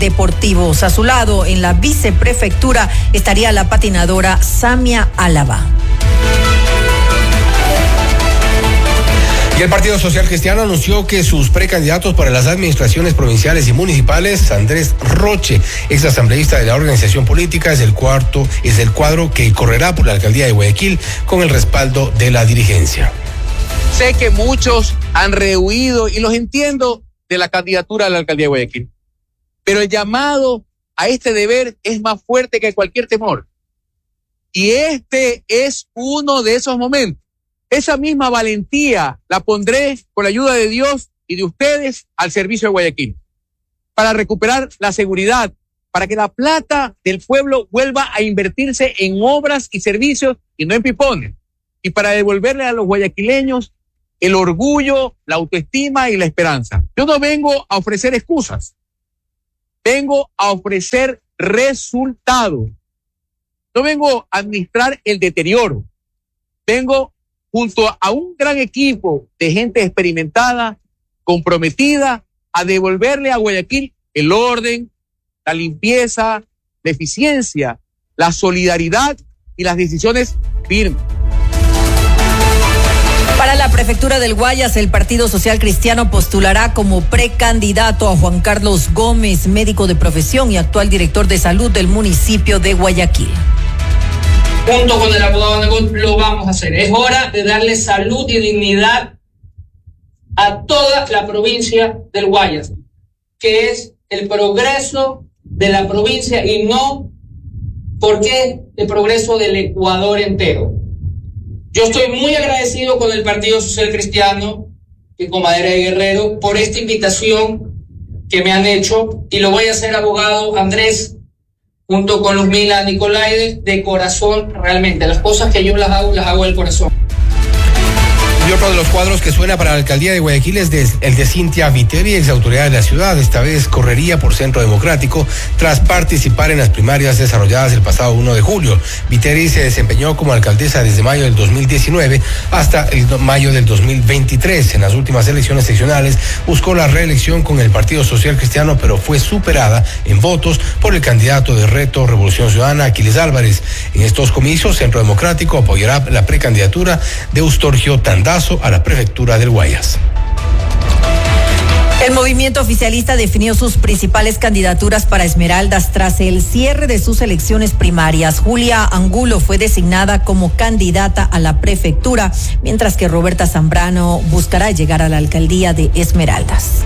deportivos. A su lado, en la viceprefectura, estaría la patinadora Samia Álava. Y el Partido Social Cristiano anunció que sus precandidatos para las administraciones provinciales y municipales, Andrés Roche, ex asambleísta de la organización política, es el cuadro que correrá por la alcaldía de Guayaquil con el respaldo de la dirigencia. Sé que muchos han rehuido, y los entiendo, de la candidatura a la alcaldía de Guayaquil. Pero el llamado a este deber es más fuerte que cualquier temor. Y este es uno de esos momentos. Esa misma valentía la pondré, con la ayuda de Dios y de ustedes, al servicio de Guayaquil, para recuperar la seguridad, para que la plata del pueblo vuelva a invertirse en obras y servicios y no en pipones, y para devolverle a los guayaquileños el orgullo, la autoestima y la esperanza. Yo no vengo a ofrecer excusas, vengo a ofrecer resultados. No vengo a administrar el deterioro, vengo junto a un gran equipo de gente experimentada, comprometida, a devolverle a Guayaquil el orden, la limpieza, la eficiencia, la solidaridad y las decisiones firmes. Para la prefectura del Guayas, el Partido Social Cristiano postulará como precandidato a Juan Carlos Gómez, médico de profesión y actual director de salud del municipio de Guayaquil. Junto con el abogado Negón lo vamos a hacer. Es hora de darle salud y dignidad a toda la provincia del Guayas, que es el progreso de la provincia y no porque el progreso del Ecuador entero. Yo estoy muy agradecido con el Partido Social Cristiano y con Madera de Guerrero por esta invitación que me han hecho, y lo voy a hacer, abogado Andrés, junto con Luzmila Nicolaide, de corazón. Realmente las cosas que yo las hago del corazón. Y otro de los cuadros que suena para la alcaldía de Guayaquil es el de Cintia Viteri, ex autoridad de la ciudad. Esta vez correría por Centro Democrático tras participar en las primarias desarrolladas el pasado 1 de julio. Viteri se desempeñó como alcaldesa desde mayo del 2019 hasta el mayo del 2023. En las últimas elecciones seccionales buscó la reelección con el Partido Social Cristiano, pero fue superada en votos por el candidato de Reto Revolución Ciudadana, Aquiles Álvarez. En estos comicios, Centro Democrático apoyará la precandidatura de Eustorgio Tandazo a la prefectura del Guayas. El movimiento oficialista definió sus principales candidaturas para Esmeraldas tras el cierre de sus elecciones primarias. Julia Angulo fue designada como candidata a la prefectura, mientras que Roberta Zambrano buscará llegar a la alcaldía de Esmeraldas.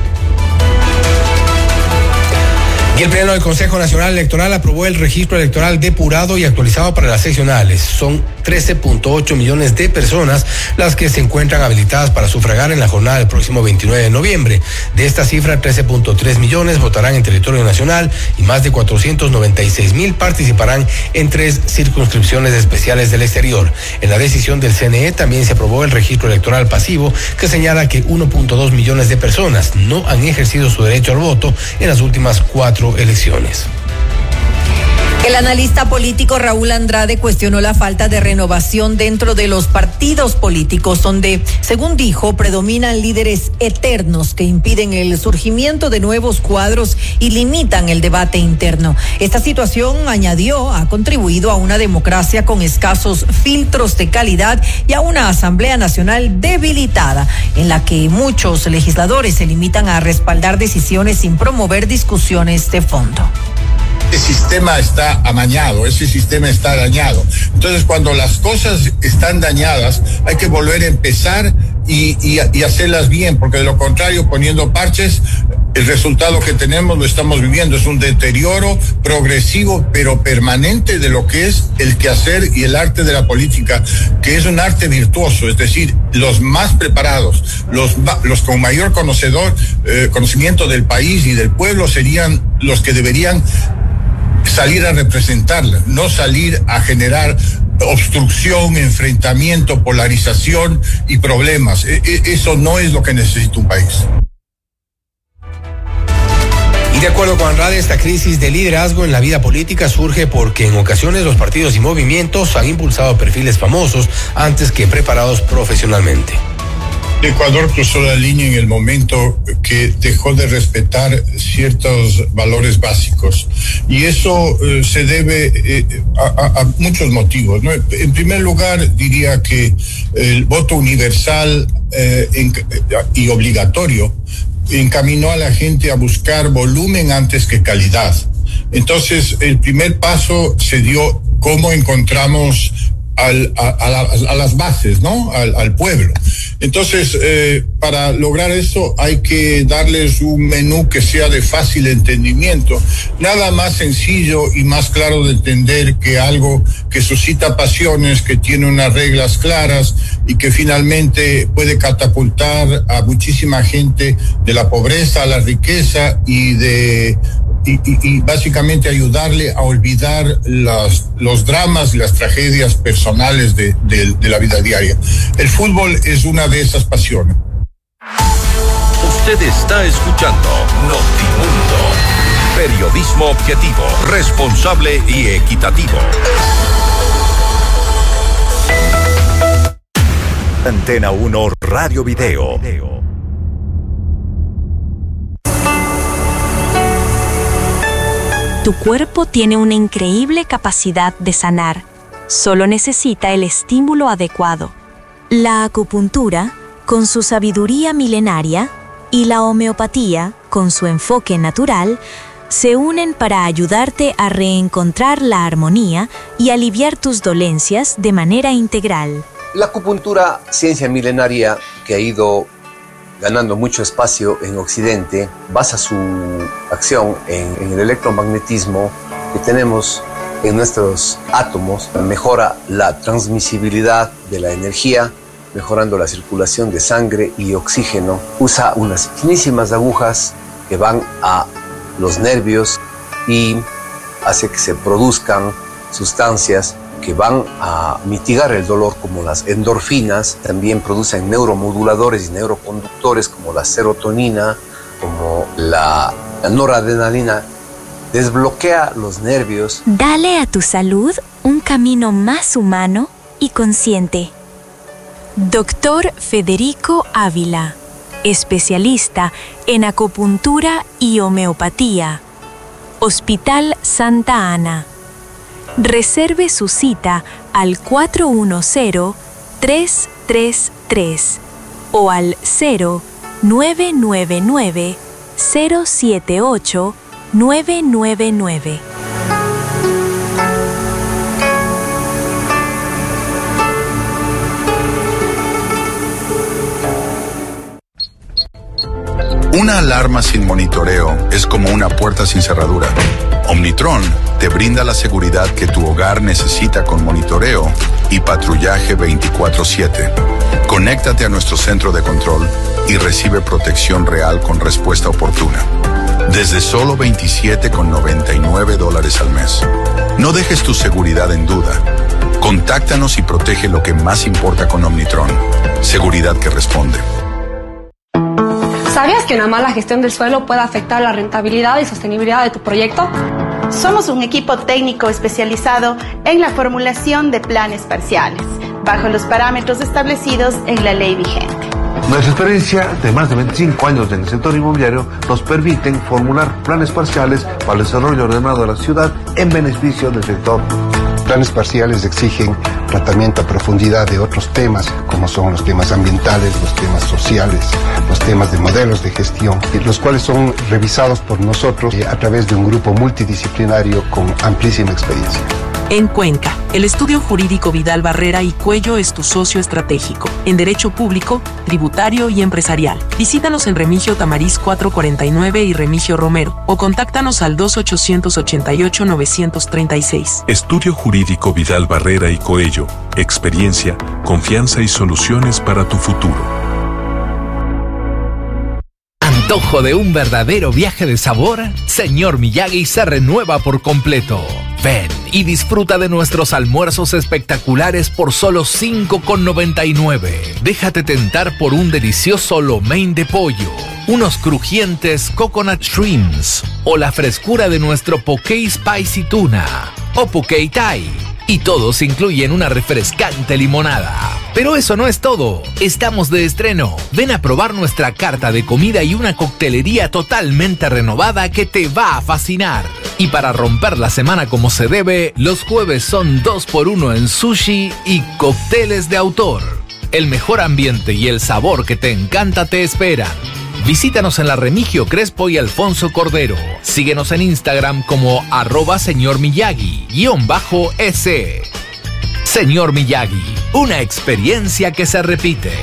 Y el Pleno del Consejo Nacional Electoral aprobó el registro electoral depurado y actualizado para las seccionales. Son 13.8 millones de personas las que se encuentran habilitadas para sufragar en la jornada del próximo 29 de noviembre. De esta cifra, 13.3 millones votarán en territorio nacional y más de 496,000 participarán en 3 circunscripciones especiales del exterior. En la decisión del CNE también se aprobó el registro electoral pasivo, que señala que 1.2 millones de personas no han ejercido su derecho al voto en las últimas 4 elecciones. El analista político Raúl Andrade cuestionó la falta de renovación dentro de los partidos políticos, donde, según dijo, predominan líderes eternos que impiden el surgimiento de nuevos cuadros y limitan el debate interno. Esta situación, añadió, ha contribuido a una democracia con escasos filtros de calidad y a una Asamblea Nacional debilitada, en la que muchos legisladores se limitan a respaldar decisiones sin promover discusiones de fondo. Ese sistema está amañado, ese sistema está dañado. Entonces, cuando las cosas están dañadas, hay que volver a empezar y hacerlas bien, porque de lo contrario, poniendo parches, el resultado que tenemos lo estamos viviendo. Es un deterioro progresivo, pero permanente, de lo que es el quehacer y el arte de la política, que es un arte virtuoso. Es decir, los más preparados, los con mayor conocimiento del país y del pueblo serían los que deberían salir a representarla, no salir a generar obstrucción, enfrentamiento, polarización y problemas. Eso no es lo que necesita un país. Y de acuerdo con Andrade, esta crisis de liderazgo en la vida política surge porque en ocasiones los partidos y movimientos han impulsado perfiles famosos antes que preparados profesionalmente. Ecuador cruzó la línea en el momento que dejó de respetar ciertos valores básicos, y eso se debe a muchos motivos, ¿no? En primer lugar, diría que el voto universal y obligatorio encaminó a la gente a buscar volumen antes que calidad. Entonces, el primer paso se dio cómo encontramos a las bases, ¿no? Al pueblo. Entonces, para lograr eso hay que darles un menú que sea de fácil entendimiento. Nada más sencillo y más claro de entender que algo que suscita pasiones, que tiene unas reglas claras y que finalmente puede catapultar a muchísima gente de la pobreza a la riqueza y básicamente ayudarle a olvidar los dramas y las tragedias personales de la vida diaria. El fútbol es una de esas pasiones. Usted está escuchando Notimundo. Periodismo objetivo, responsable y equitativo. Antena 1 Radio Video. Tu cuerpo tiene una increíble capacidad de sanar. Solo necesita el estímulo adecuado. La acupuntura, con su sabiduría milenaria, y la homeopatía, con su enfoque natural, se unen para ayudarte a reencontrar la armonía y aliviar tus dolencias de manera integral. La acupuntura, ciencia milenaria que ha ido ganando mucho espacio en Occidente, basa su acción en el electromagnetismo que tenemos en nuestros átomos, mejora la transmisibilidad de la energía, mejorando la circulación de sangre y oxígeno. Usa unas finísimas agujas que van a los nervios y hace que se produzcan sustancias que van a mitigar el dolor, como las endorfinas. También producen neuromoduladores y neuroconductores como la serotonina, como la noradrenalina. Desbloquea los nervios. Dale a tu salud un camino más humano y consciente. Dr. Federico Ávila, especialista en acupuntura y homeopatía. Hospital Santa Ana. Reserve su cita al 410-333 o al 0999-078-999. Una alarma sin monitoreo es como una puerta sin cerradura. Omnitron te brinda la seguridad que tu hogar necesita con monitoreo y patrullaje 24/7. Conéctate a nuestro centro de control y recibe protección real con respuesta oportuna. Desde solo $27,99 al mes. No dejes tu seguridad en duda. Contáctanos y protege lo que más importa con Omnitron. Seguridad que responde. ¿Sabías que una mala gestión del suelo puede afectar la rentabilidad y sostenibilidad de tu proyecto? Somos un equipo técnico especializado en la formulación de planes parciales, bajo los parámetros establecidos en la ley vigente. Nuestra experiencia de más de 25 años en el sector inmobiliario nos permiten formular planes parciales para el desarrollo ordenado de la ciudad en beneficio del sector. Planes parciales exigen tratamiento a profundidad de otros temas, como son los temas ambientales, los temas sociales, los temas de modelos de gestión, los cuales son revisados por nosotros a través de un grupo multidisciplinario con amplísima experiencia. En Cuenca, el estudio jurídico Vidal Barrera y Cuello es tu socio estratégico en derecho público, tributario y empresarial. Visítanos en Remigio Tamariz 449 y Remigio Romero o contáctanos al 2888-936. Estudio jurídico Vidal Barrera y Coello. Experiencia, confianza y soluciones para tu futuro. ¿Antojo de un verdadero viaje de sabor? Señor Miyagi se renueva por completo. Ven y disfruta de nuestros almuerzos espectaculares por solo $5,99. Déjate tentar por un delicioso lo mein de pollo, unos crujientes coconut shrimps o la frescura de nuestro poke spicy tuna o poke thai. Y todos incluyen una refrescante limonada. Pero eso no es todo. Estamos de estreno. Ven a probar nuestra carta de comida y una coctelería totalmente renovada que te va a fascinar. Y para romper la semana como se debe, los jueves son 2x1 en sushi y cócteles de autor. El mejor ambiente y el sabor que te encanta te esperan. Visítanos en la Remigio Crespo y Alfonso Cordero. Síguenos en Instagram como @señormiyagi_s. Señor Miyagi, una experiencia que se repite.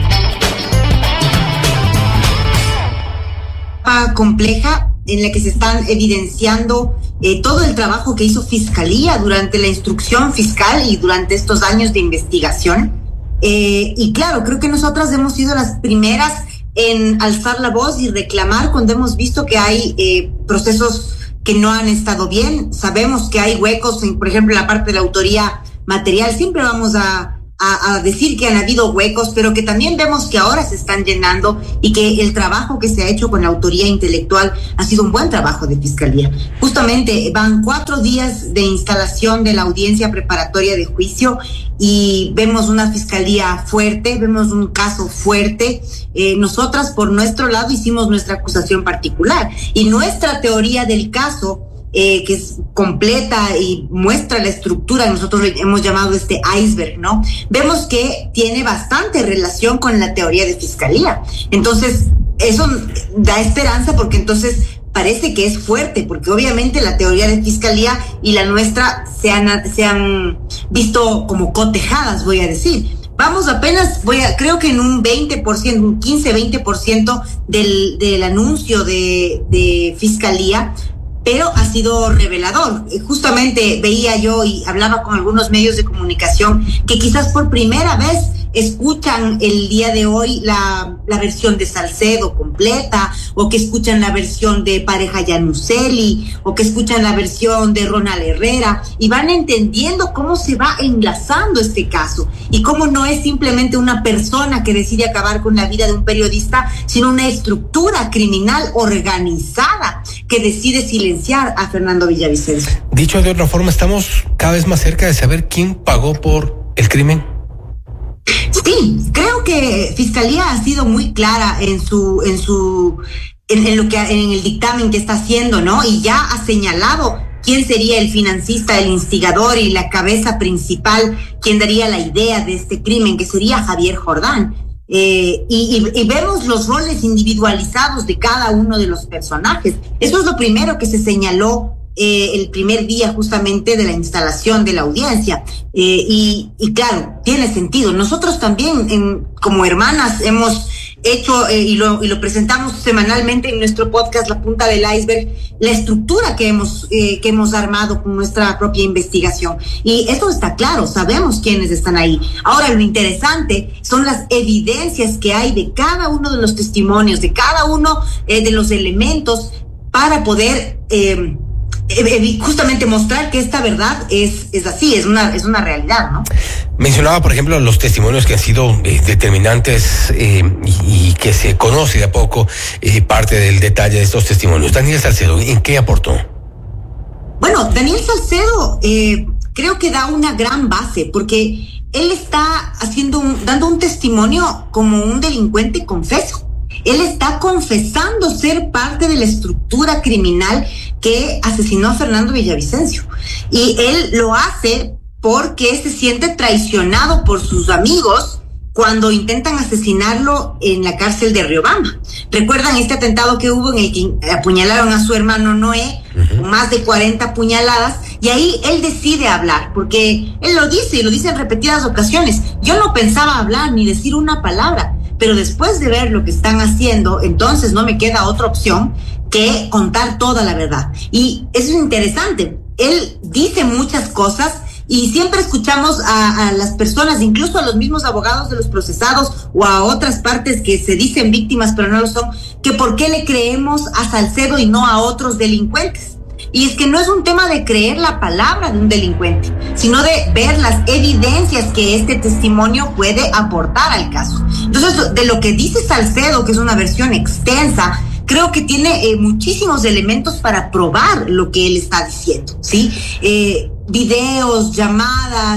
Compleja en la que se están evidenciando todo el trabajo que hizo Fiscalía durante la instrucción fiscal y durante estos años de investigación. Y claro, creo que nosotras hemos sido las primeras en alzar la voz y reclamar cuando hemos visto que hay procesos que no han estado bien. Sabemos que hay huecos, por ejemplo, en la parte de la autoría material. Siempre vamos a decir que han habido huecos, pero que también vemos que ahora se están llenando y que el trabajo que se ha hecho con la autoría intelectual ha sido un buen trabajo de Fiscalía. Justamente van 4 días de instalación de la audiencia preparatoria de juicio y vemos una Fiscalía fuerte, vemos un caso fuerte. Nosotras por nuestro lado hicimos nuestra acusación particular y nuestra teoría del caso, que es completa y muestra la estructura que nosotros hemos llamado este iceberg, ¿no? Vemos que tiene bastante relación con la teoría de Fiscalía. Entonces, eso da esperanza porque entonces parece que es fuerte, porque obviamente la teoría de Fiscalía y la nuestra se han visto como cotejadas, voy a decir. Vamos apenas, creo que en un 20%, un 15-20% del anuncio de Fiscalía, pero ha sido revelador. Justamente veía yo y hablaba con algunos medios de comunicación que quizás por primera vez escuchan el día de hoy la versión de Salcedo completa, o que escuchan la versión de Pareja Yanuseli, o que escuchan la versión de Ronald Herrera, y van entendiendo cómo se va enlazando este caso, y cómo no es simplemente una persona que decide acabar con la vida de un periodista, sino una estructura criminal organizada que decide silenciar a Fernando Villavicencio. Dicho de otra forma, estamos cada vez más cerca de saber quién pagó por el crimen. Sí, creo que Fiscalía ha sido muy clara en el dictamen que está haciendo, ¿no? Y ya ha señalado quién sería el financista, el instigador y la cabeza principal, quién daría la idea de este crimen, que sería Javier Jordán. Y vemos los roles individualizados de cada uno de los personajes. Eso es lo primero que se señaló el primer día justamente de la instalación de la audiencia. Y claro, tiene sentido. Nosotros también, como hermanas, hemos hecho y lo presentamos semanalmente en nuestro podcast La Punta del Iceberg, la estructura que hemos armado con nuestra propia investigación. Y eso está claro, sabemos quiénes están ahí. Ahora, lo interesante son las evidencias que hay de cada uno de los testimonios, de cada uno de los elementos, para poder justamente mostrar que esta verdad es así, es una realidad, ¿no? Mencionaba, por ejemplo, los testimonios que han sido determinantes y que se conoce de a poco parte del detalle de estos testimonios. Daniel Salcedo, ¿en qué aportó? Bueno, Daniel Salcedo creo que da una gran base, porque él está dando un testimonio como un delincuente confeso. Él está confesando ser parte de la estructura criminal que asesinó a Fernando Villavicencio. Y él lo hace porque se siente traicionado por sus amigos cuando intentan asesinarlo en la cárcel de Riobamba. ¿Recuerdan este atentado que hubo en el que apuñalaron a su hermano Noé, con más de 40 puñaladas? Y ahí él decide hablar, porque él lo dice, y lo dice en repetidas ocasiones. Yo no pensaba hablar ni decir una palabra, pero después de ver lo que están haciendo, entonces no me queda otra opción que contar toda la verdad. Y eso es interesante. Él dice muchas cosas y siempre escuchamos a las personas, incluso a los mismos abogados de los procesados o a otras partes que se dicen víctimas pero no lo son, que por qué le creemos a Salcedo y no a otros delincuentes. Y es que no es un tema de creer la palabra de un delincuente, sino de ver las evidencias que este testimonio puede aportar al caso. Entonces, de lo que dice Salcedo, que es una versión extensa, creo que tiene muchísimos elementos para probar lo que él está diciendo, ¿sí? Videos, llamadas,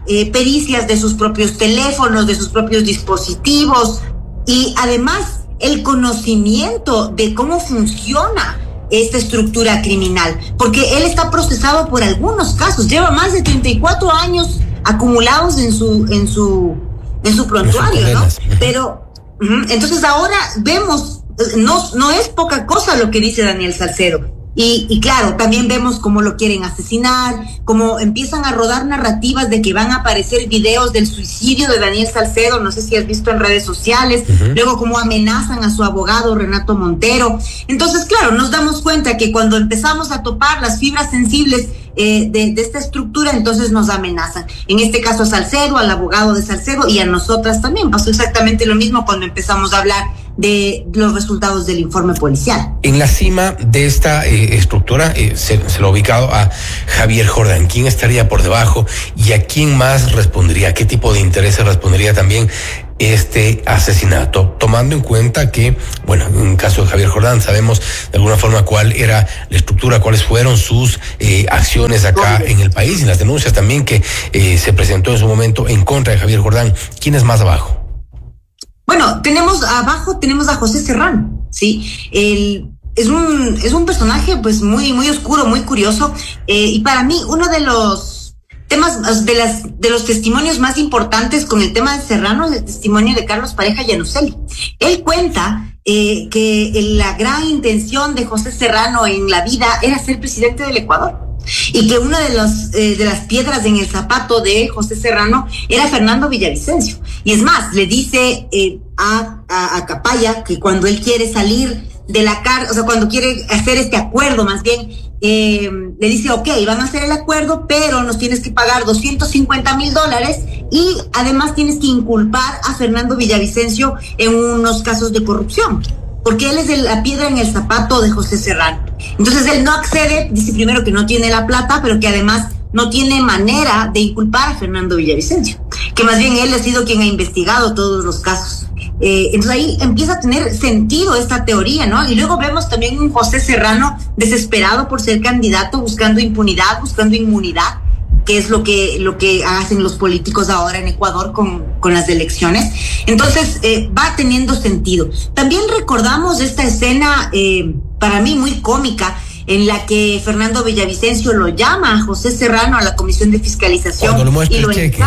pericias de sus propios teléfonos, de sus propios dispositivos y además el conocimiento de cómo funciona esta estructura criminal, porque él está procesado por algunos casos, lleva más de 34 años acumulados en su prontuario, ¿no? Pero entonces ahora vemos, no es poca cosa lo que dice Daniel Salcedo. Y claro, también vemos cómo lo quieren asesinar, cómo empiezan a rodar narrativas de que van a aparecer videos del suicidio de Daniel Salcedo, no sé si has visto en redes sociales, luego cómo amenazan a su abogado Renato Montero. Entonces, claro, nos damos cuenta que cuando empezamos a topar las fibras sensibles de esta estructura, entonces nos amenazan. En este caso a Salcedo, al abogado de Salcedo y a nosotras también. Pasó exactamente lo mismo cuando empezamos a hablar de los resultados del informe policial. En la cima de esta estructura se lo ha ubicado a Javier Jordán. ¿Quién estaría por debajo y a quién más respondería? ¿Qué tipo de intereses respondería también este asesinato? Tomando en cuenta que, bueno, en el caso de Javier Jordán sabemos de alguna forma cuál era la estructura, cuáles fueron sus acciones acá en el país y las denuncias también que se presentó en su momento en contra de Javier Jordán. ¿Quién es más abajo? Bueno, tenemos a José Serrano, ¿sí? Es un personaje pues muy oscuro, muy curioso, y para mí uno de los temas, de los testimonios más importantes con el tema de Serrano es el testimonio de Carlos Pareja Llanuselli. Él cuenta que la gran intención de José Serrano en la vida era ser presidente del Ecuador. Y que una de las piedras en el zapato de José Serrano era Fernando Villavicencio. Y es más, le dice a Capaya que cuando él quiere salir de la cárcel, o sea, cuando quiere hacer este acuerdo más bien, le dice, ok, van a hacer el acuerdo, pero nos tienes que pagar $250,000 y además tienes que inculpar a Fernando Villavicencio en unos casos de corrupción. Porque él es la piedra en el zapato de José Serrano. Entonces él no accede, dice primero que no tiene la plata, pero que además no tiene manera de inculpar a Fernando Villavicencio, que más bien él ha sido quien ha investigado todos los casos. Entonces ahí empieza a tener sentido esta teoría, ¿no? Y luego vemos también un José Serrano desesperado por ser candidato, buscando impunidad, buscando inmunidad, que es lo que hacen los políticos ahora en Ecuador con las elecciones. Entonces va teniendo sentido. También recordamos esta escena para mí muy cómica en la que Fernando Villavicencio lo llama a José Serrano a la Comisión de Fiscalización y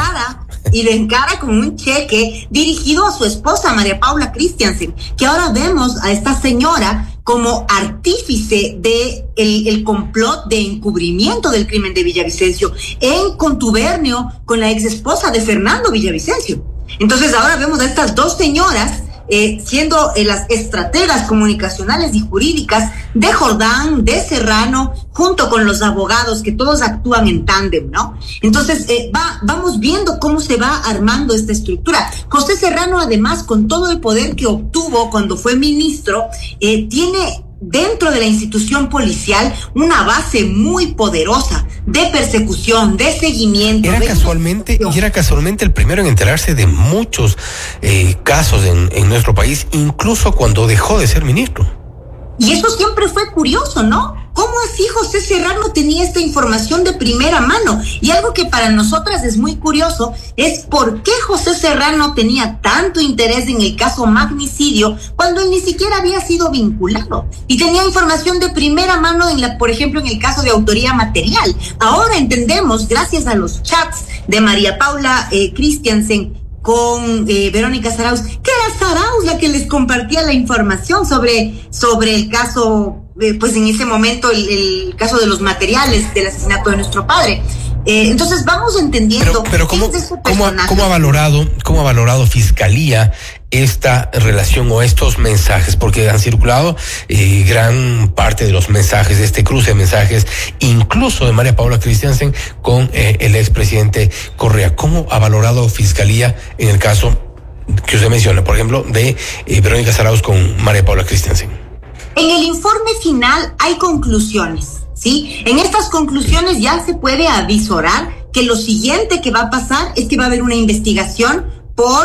lo encara con un cheque dirigido a su esposa María Paula Christiansen, que ahora vemos a esta señora como artífice de el complot de encubrimiento del crimen de Villavicencio en contubernio con la ex esposa de Fernando Villavicencio. Entonces ahora vemos a estas dos señoras siendo las estrategas comunicacionales y jurídicas de Jordán, de Serrano, junto con los abogados que todos actúan en tándem, ¿no? Entonces vamos viendo cómo se va armando esta estructura. José Serrano, además, con todo el poder que obtuvo cuando fue ministro, tiene dentro de la institución policial una base muy poderosa de persecución, de seguimiento. Era casualmente el primero en enterarse de muchos casos en nuestro país, incluso cuando dejó de ser ministro. Y eso siempre fue curioso, ¿no? ¿Cómo así José Serrano tenía esta información de primera mano? Y algo que para nosotras es muy curioso es por qué José Serrano tenía tanto interés en el caso magnicidio cuando él ni siquiera había sido vinculado. Y tenía información de primera mano, por ejemplo, en el caso de autoría material. Ahora entendemos, gracias a los chats de María Paula Christiansen con Verónica Zarauz, que era Zarauz la que les compartía la información sobre el caso, pues en ese momento el caso de los materiales del asesinato de nuestro padre. Entonces vamos entendiendo. Pero ¿cómo ha valorado Fiscalía esta relación o estos mensajes? Porque han circulado gran parte de los mensajes, de este cruce de mensajes, incluso de María Paula Christiansen con el expresidente Correa. ¿Cómo ha valorado Fiscalía en el caso que usted menciona, por ejemplo, de Verónica Zarauz con María Paula Christiansen? En el informe final hay conclusiones, ¿sí? En estas conclusiones ya se puede avisorar que lo siguiente que va a pasar es que va a haber una investigación por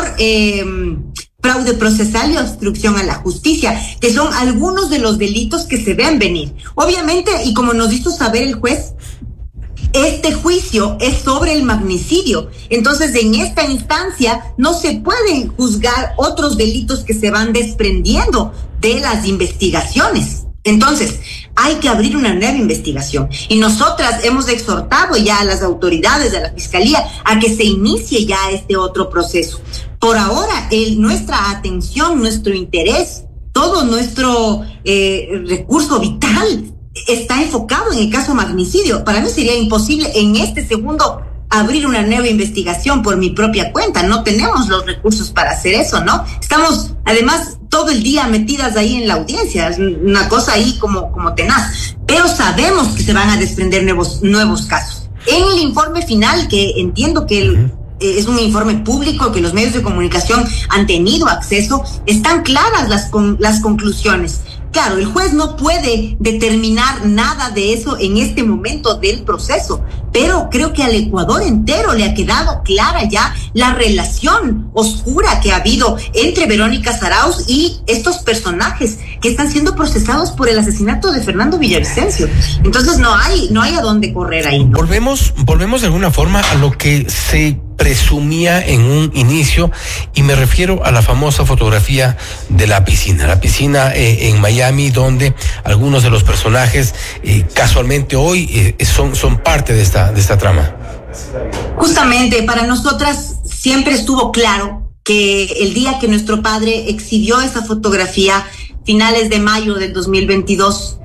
fraude procesal y obstrucción a la justicia, que son algunos de los delitos que se ven venir. Obviamente, y como nos hizo saber el juez, Este juicio es sobre el magnicidio. Entonces, en esta instancia no se pueden juzgar otros delitos que se van desprendiendo de las investigaciones. Entonces, hay que abrir una nueva investigación. Y nosotras hemos exhortado ya a las autoridades de la Fiscalía a que se inicie ya este otro proceso. Por ahora, nuestra atención, nuestro interés, todo nuestro recurso vital está enfocado en el caso magnicidio. Para mí sería imposible en este segundo abrir una nueva investigación por mi propia cuenta. No tenemos los recursos para hacer eso, ¿no? Estamos, además, todo el día metidas ahí en la audiencia. Es una cosa ahí como tenaz. Pero sabemos que se van a desprender nuevos casos. En el informe final, que entiendo que es un informe público, que los medios de comunicación han tenido acceso, están claras las conclusiones. Claro, el juez no puede determinar nada de eso en este momento del proceso, pero creo que al Ecuador entero le ha quedado clara ya la relación oscura que ha habido entre Verónica Zarauz y estos personajes que están siendo procesados por el asesinato de Fernando Villavicencio. Entonces no hay a dónde correr ahí, ¿no? Volvemos de alguna forma a lo que se presumía en un inicio, y me refiero a la famosa fotografía de la piscina en Miami, donde algunos de los personajes casualmente hoy son parte de esta trama. Justamente para nosotras siempre estuvo claro que el día que nuestro padre exhibió esa fotografía, finales de mayo del 2022,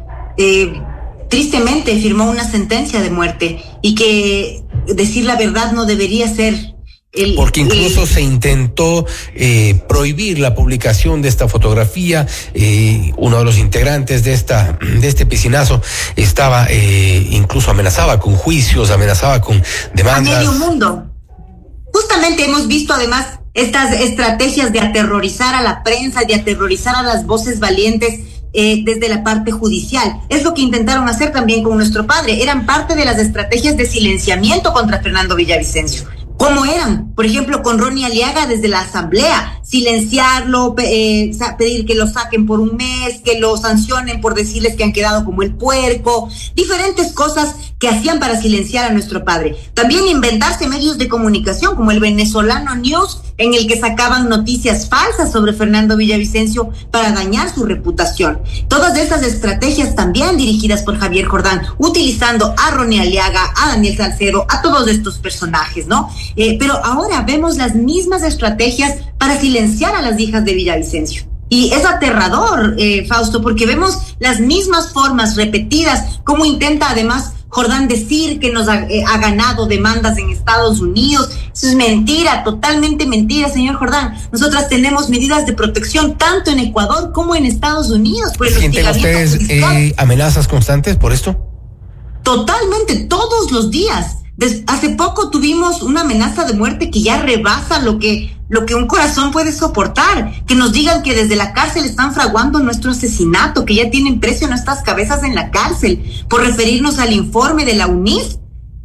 tristemente firmó una sentencia de muerte, y que decir la verdad no debería ser porque incluso se intentó prohibir la publicación de esta fotografía. Uno de los integrantes de este piscinazo estaba incluso amenazaba con juicios, amenazaba con demandas. A medio mundo. Justamente hemos visto además estas estrategias de aterrorizar a la prensa, de aterrorizar a las voces valientes desde la parte judicial. Es lo que intentaron hacer también con nuestro padre. Eran parte de las estrategias de silenciamiento contra Fernando Villavicencio. ¿Cómo eran? Por ejemplo, con Ronnie Aliaga desde la asamblea, silenciarlo, pedir que lo saquen por un mes, que lo sancionen por decirles que han quedado como el puerco, diferentes cosas que hacían para silenciar a nuestro padre. También inventarse medios de comunicación como el Venezolano News, en el que sacaban noticias falsas sobre Fernando Villavicencio para dañar su reputación. Todas estas estrategias también dirigidas por Javier Jordán, utilizando a Ronnie Aliaga, a Daniel Salcedo, a todos estos personajes, ¿no? Pero ahora vemos las mismas estrategias para silenciar a las hijas de Villavicencio. Y es aterrador, Fausto, porque vemos las mismas formas repetidas, como intenta además Jordán decir que nos ha ganado demandas en Estados Unidos. Eso es mentira, totalmente mentira, señor Jordán. Nosotras tenemos medidas de protección tanto en Ecuador como en Estados Unidos. ¿Sienten ustedes amenazas constantes por esto? Totalmente, todos los días. Hace poco tuvimos una amenaza de muerte que ya rebasa lo que un corazón puede soportar. Que nos digan que desde la cárcel están fraguando nuestro asesinato, que ya tienen precio nuestras cabezas en la cárcel, por referirnos al informe de la UNIF.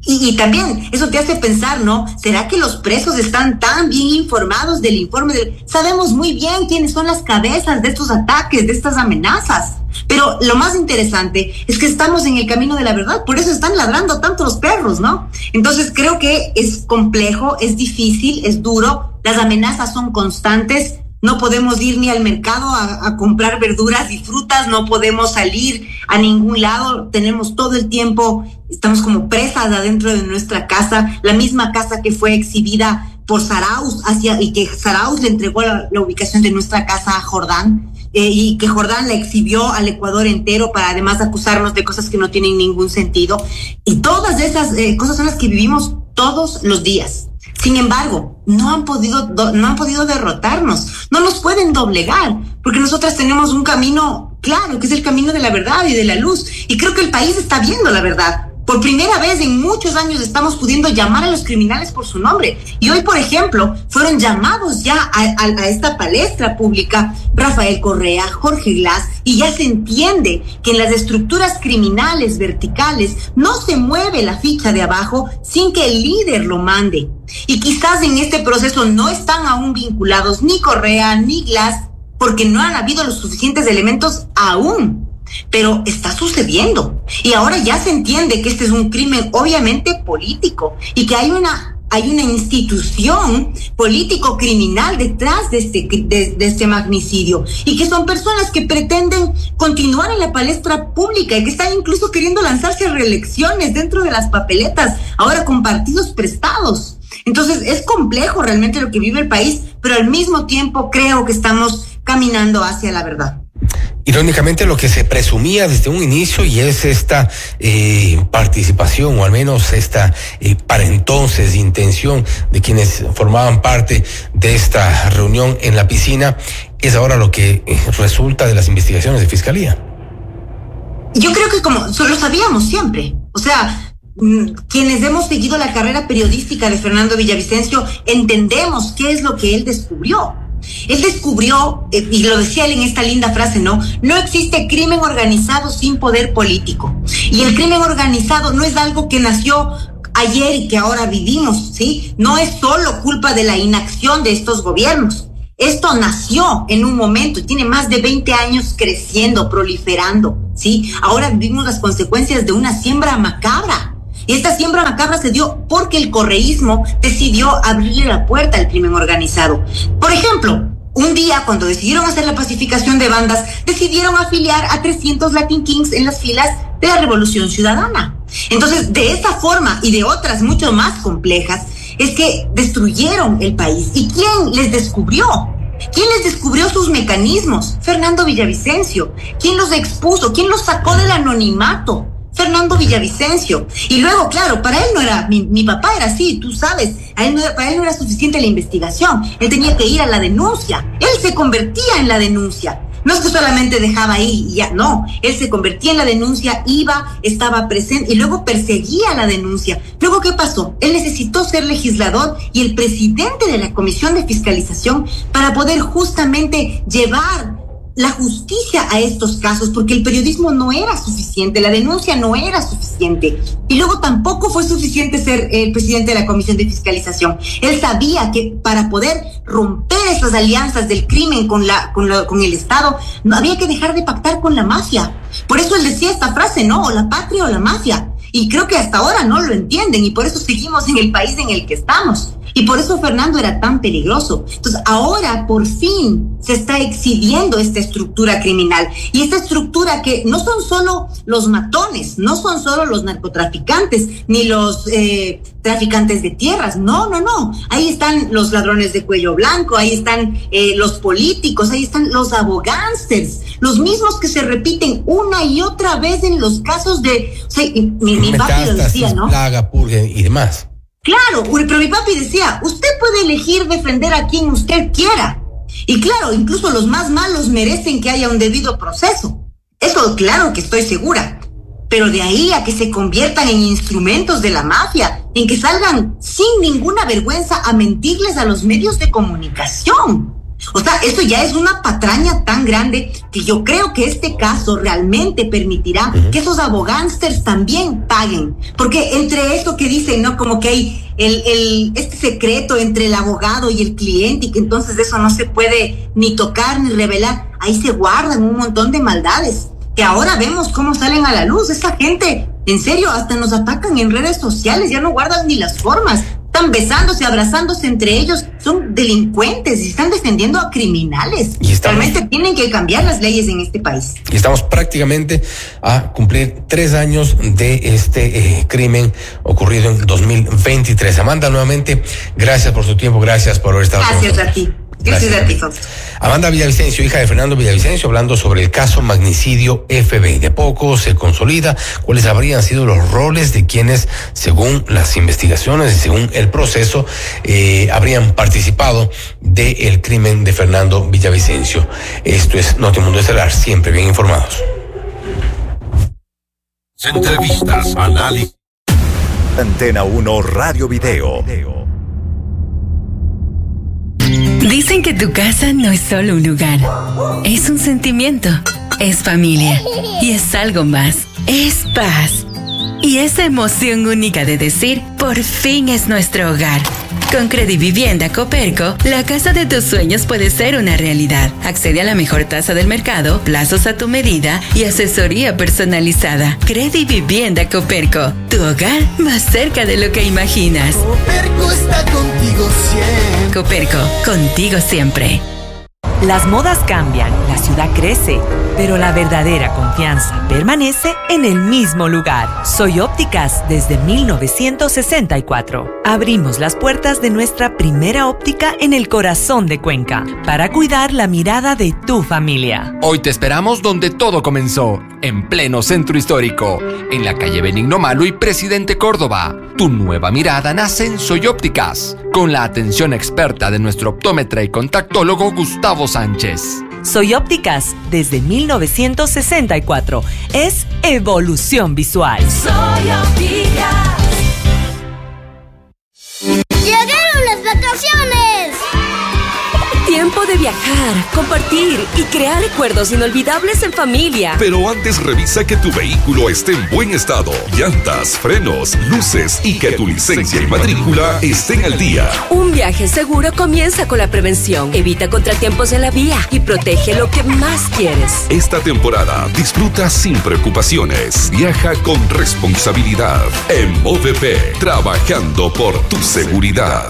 Y también eso te hace pensar, ¿no? ¿Será que los presos están tan bien informados del informe? Sabemos muy bien quiénes son las cabezas de estos ataques, de estas amenazas. Pero lo más interesante es que estamos en el camino de la verdad, por eso están ladrando tanto los perros, ¿no? Entonces creo que es complejo, es difícil, es duro, las amenazas son constantes. No podemos ir ni al mercado a comprar verduras y frutas, no podemos salir a ningún lado, tenemos todo el tiempo, estamos como presas adentro de nuestra casa, la misma casa que fue exhibida por Zarauz y que Zarauz le entregó la ubicación de nuestra casa a Jordán, y que Jordán la exhibió al Ecuador entero para además acusarnos de cosas que no tienen ningún sentido. Y todas esas cosas son las que vivimos todos los días. Sin embargo, no han podido derrotarnos, no nos pueden doblegar, porque nosotras tenemos un camino claro, que es el camino de la verdad y de la luz, y creo que el país está viendo la verdad. Por primera vez en muchos años estamos pudiendo llamar a los criminales por su nombre. Y hoy, por ejemplo, fueron llamados ya a esta palestra pública Rafael Correa, Jorge Glass, y ya se entiende que en las estructuras criminales verticales no se mueve la ficha de abajo sin que el líder lo mande. Y quizás en este proceso no están aún vinculados ni Correa ni Glass, porque no han habido los suficientes elementos aún. pero está sucediendo. Y ahora ya se entiende que este es un crimen obviamente político y que hay una institución político-criminal detrás de este magnicidio, y que son personas que pretenden continuar en la palestra pública y que están incluso queriendo lanzarse a reelecciones dentro de las papeletas, ahora con partidos prestados. Entonces es complejo realmente lo que vive el país, pero al mismo tiempo creo que estamos caminando hacia la verdad. Irónicamente, lo que se presumía desde un inicio, y es esta participación, o al menos esta para entonces intención de quienes formaban parte de esta reunión en la piscina, es ahora lo que resulta de las investigaciones de Fiscalía. Yo creo que como lo sabíamos siempre, o sea, quienes hemos seguido la carrera periodística de Fernando Villavicencio entendemos qué es lo que él descubrió. Él descubrió, y lo decía él en esta linda frase, no existe crimen organizado sin poder político. Y el crimen organizado no es algo que nació ayer y que ahora vivimos, ¿sí? No es solo culpa de la inacción de estos gobiernos. Esto nació en un momento y tiene más de 20 años creciendo, proliferando, ¿sí? Ahora vivimos las consecuencias de una siembra macabra. Y esta siembra macabra se dio porque el correísmo decidió abrirle la puerta al crimen organizado. Por ejemplo, un día cuando decidieron hacer la pacificación de bandas, decidieron afiliar a 300 Latin Kings en las filas de la Revolución Ciudadana. Entonces, de esta forma y de otras mucho más complejas, es que destruyeron el país. ¿Y quién les descubrió? ¿Quién les descubrió sus mecanismos? Fernando Villavicencio. ¿Quién los expuso? ¿Quién los sacó del anonimato? Fernando Villavicencio. Y luego, claro, para él no era, mi papá era así, tú sabes, para él no era suficiente la investigación, él tenía que ir a la denuncia, él se convertía en la denuncia. No es que solamente dejaba ahí y ya, no, él se convertía en la denuncia, iba, estaba presente y luego perseguía la denuncia. Luego, ¿qué pasó? Él necesitó ser legislador y el presidente de la Comisión de Fiscalización para poder justamente llevar la justicia a estos casos, porque el periodismo no era suficiente, la denuncia no era suficiente, y luego tampoco fue suficiente ser el presidente de la Comisión de Fiscalización. Él sabía que para poder romper esas alianzas del crimen con el Estado, no había que dejar de pactar con la mafia. Por eso él decía esta frase, no, o la patria o la mafia, y creo que hasta ahora no lo entienden, y por eso seguimos en el país en el que estamos. Y por eso Fernando era tan peligroso. Entonces ahora por fin se está exhibiendo esta estructura criminal. Y esta estructura que no son solo los matones, no son solo los narcotraficantes, ni los traficantes de tierras. No. Ahí están los ladrones de cuello blanco, ahí están los políticos, ahí están los abogánsters, los mismos que se repiten una y otra vez en los casos de... O sea, mi papi lo decía, ¿no? Plaga, purga y demás. Claro, pero mi papi decía, usted puede elegir defender a quien usted quiera. Y claro, incluso los más malos merecen que haya un debido proceso. Eso claro que estoy segura. Pero de ahí a que se conviertan en instrumentos de la mafia, en que salgan sin ninguna vergüenza a mentirles a los medios de comunicación. O sea, eso ya es una patraña tan grande que yo creo que este caso realmente permitirá que esos abogánsters también paguen. Porque entre esto que dicen, ¿no? Como que hay este secreto entre el abogado y el cliente y que entonces eso no se puede ni tocar ni revelar, ahí se guardan un montón de maldades que ahora vemos cómo salen a la luz. Esa gente, en serio, hasta nos atacan en redes sociales, ya no guardan ni las formas. Están besándose, abrazándose entre ellos, son delincuentes y están defendiendo a criminales. Realmente tienen que cambiar las leyes en este país. Y estamos prácticamente a cumplir 3 años de este crimen ocurrido en 2023. Amanda, nuevamente, gracias por su tiempo, gracias por haber estado con nosotros. Gracias a ti. Gracias a ti, Fausto. Amanda Villavicencio, hija de Fernando Villavicencio, hablando sobre el caso magnicidio FBI. De poco se consolida cuáles habrían sido los roles de quienes, según las investigaciones y según el proceso, habrían participado del crimen de Fernando Villavicencio. Esto es Notimundo Estelar, siempre bien informados. Entrevistas, análisis. Antena 1 Radio Video. Dicen que tu casa no es solo un lugar, es un sentimiento, es familia y es algo más, es paz. Y esa emoción única de decir, por fin es nuestro hogar. Con Credivivienda Coperco, la casa de tus sueños puede ser una realidad. Accede a la mejor tasa del mercado, plazos a tu medida y asesoría personalizada. Credivivienda Coperco, tu hogar más cerca de lo que imaginas. Coperco está contigo siempre. Coperco, contigo siempre. Las modas cambian, la ciudad crece, pero la verdadera confianza permanece en el mismo lugar. Soy Ópticas desde 1964. Abrimos las puertas de nuestra primera óptica en el corazón de Cuenca para cuidar la mirada de tu familia. Hoy te esperamos donde todo comenzó, en pleno centro histórico, en la calle Benigno Malo y Presidente Córdoba. Tu nueva mirada nace en Soy Ópticas, con la atención experta de nuestro optómetra y contactólogo Gustavo Sánchez. Soy Ópticas desde 1964. Es evolución visual. Soy Ópticas. ¡Llegaron las vacaciones! Tiempo de viajar, compartir y crear recuerdos inolvidables en familia. Pero antes revisa que tu vehículo esté en buen estado. Llantas, frenos, luces y que tu licencia y matrícula estén al día. Un viaje seguro comienza con la prevención. Evita contratiempos en la vía y protege lo que más quieres. Esta temporada disfruta sin preocupaciones. Viaja con responsabilidad. En MOVEP, trabajando por tu seguridad.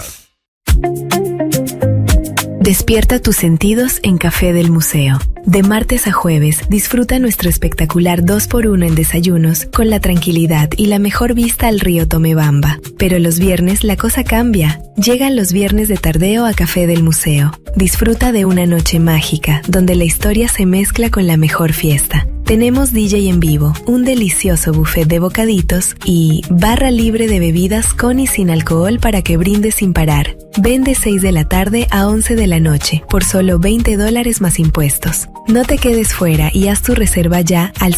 Despierta tus sentidos en Café del Museo. De martes a jueves, disfruta nuestro espectacular 2x1 en desayunos con la tranquilidad y la mejor vista al río Tomebamba. Pero los viernes la cosa cambia. Llegan los viernes de tardeo a Café del Museo. Disfruta de una noche mágica, donde la historia se mezcla con la mejor fiesta. Tenemos DJ en vivo, un delicioso buffet de bocaditos y barra libre de bebidas con y sin alcohol para que brindes sin parar. Ven de 6 de la tarde a 11 de la noche por solo $20 más impuestos. No te quedes fuera y haz tu reserva ya al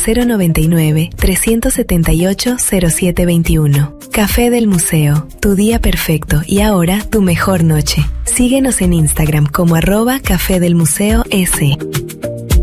099-378-0721. Café del Museo, tu día perfecto y ahora tu mejor noche. Síguenos en Instagram como @Café del Museo S.